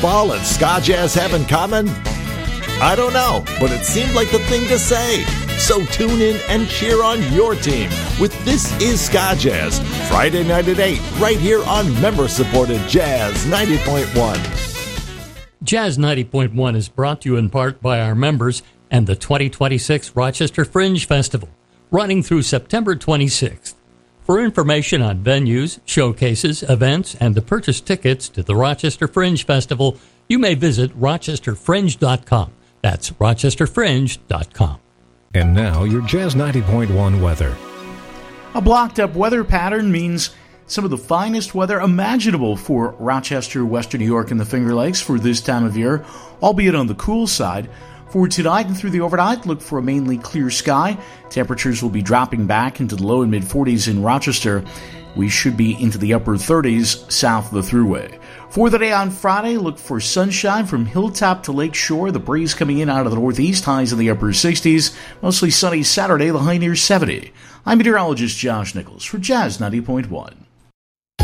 football and ska jazz have in common? I don't know, but it seemed like the thing to say. So tune in and cheer on your team with This Is Ska Jazz, Friday night at 8, right here on member-supported Jazz 90.1. Jazz 90.1 is brought to you in part by our members and the 2026 Rochester Fringe Festival, running through September 26th. For information on venues, showcases, events, and to purchase tickets to the Rochester Fringe Festival, you may visit rochesterfringe.com. That's rochesterfringe.com. And now, your Jazz 90.1 weather. A blocked-up weather pattern means some of the finest weather imaginable for Rochester, Western New York, and the Finger Lakes for this time of year, albeit on the cool side. For tonight and through the overnight, look for a mainly clear sky. Temperatures will be dropping back into the low and mid-40s in Rochester. We should be into the upper 30s south of the Thruway. For the day on Friday, look for sunshine from hilltop to lake shore. The breeze coming in out of the northeast, highs in the upper 60s. Mostly sunny Saturday, the high near 70. I'm meteorologist Josh Nichols for Jazz 90.1.